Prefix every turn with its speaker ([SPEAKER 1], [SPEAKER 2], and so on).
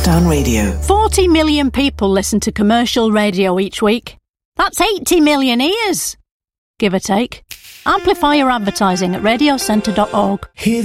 [SPEAKER 1] Lockdown Radio.
[SPEAKER 2] 40 million people listen to commercial radio each week. That's 80 million ears, give or take. Amplify your advertising at radiocentre.org.
[SPEAKER 1] Hear